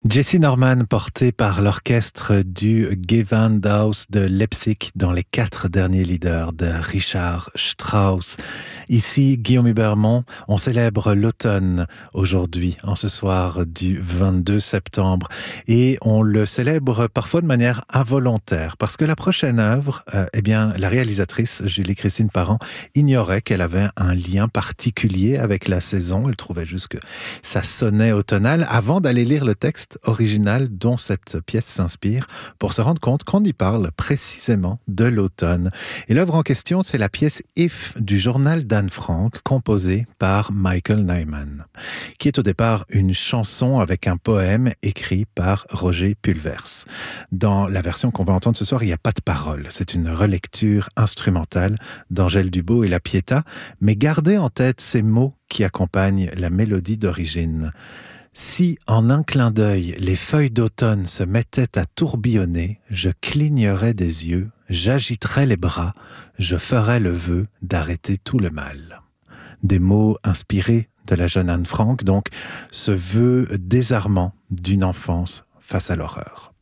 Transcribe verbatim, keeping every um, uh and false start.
Jesse Norman, porté par l'orchestre du Gewandhaus de Leipzig dans les quatre derniers leaders de Richard Strauss. Ici, Guillaume Hubermont, on célèbre l'automne aujourd'hui, en ce soir du vingt-deux septembre. Et on le célèbre parfois de manière involontaire, parce que la prochaine œuvre, euh, eh bien, la réalisatrice, Julie-Christine Parent, ignorait qu'elle avait un lien particulier avec la saison. Elle trouvait juste que ça sonnait automnal avant d'aller lire le texte original dont cette pièce s'inspire pour se rendre compte qu'on y parle précisément de l'automne. Et l'œuvre en question, c'est la pièce If du journal d'Anne Frank, composée par Michael Nyman, qui est au départ une chanson avec un poème écrit par Roger Pulvers. Dans la version qu'on va entendre ce soir, il n'y a pas de paroles. C'est une relecture instrumentale d'Angèle Dubos et La Pietà, mais gardez en tête ces mots qui accompagnent la mélodie d'origine. Si, en un clin d'œil, les feuilles d'automne se mettaient à tourbillonner, je clignerais des yeux, j'agiterais les bras, je ferais le vœu d'arrêter tout le mal. Des mots inspirés de la jeune Anne Frank, donc ce vœu désarmant d'une enfance face à l'horreur.